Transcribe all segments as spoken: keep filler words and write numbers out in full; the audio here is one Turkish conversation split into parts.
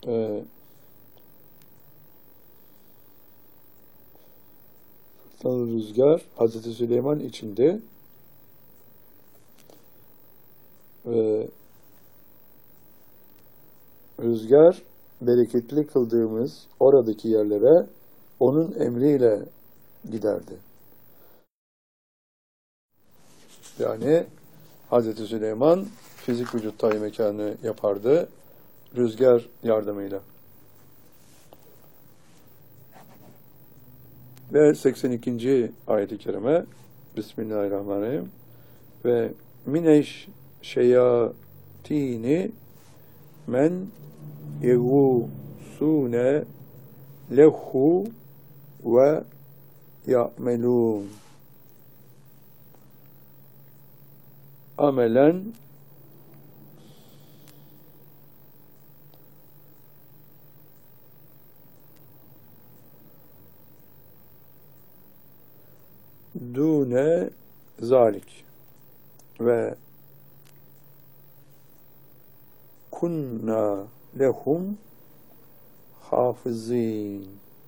e, fırtınalı rüzgar Hazreti Süleyman içinde ve rüzgar bereketli kıldığımız oradaki yerlere onun emriyle giderdi. Yani Hazreti Süleyman fizik vücut tayi mekanı yapardı rüzgar yardımıyla. Ve seksen ikinci ayet-i kerime Bismillahirrahmanirrahim ve mineş şeyatini men yegusune lehu ve ya'melun amelen dune zalik ve kunna lehum hafızin.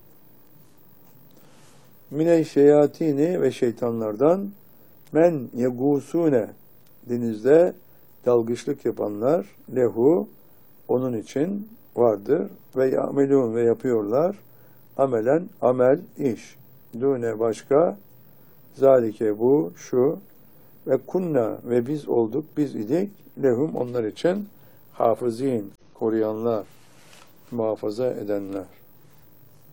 Mine şeyatini ve şeytanlardan men yegusune denizde dalgıçlık yapanlar lehu onun için vardır ve ya'melun ve yapıyorlar amelen amel iş dune başka zalike bu şu ve kunna ve biz olduk biz idik lehum onlar için hafızin koruyanlar muhafaza edenler.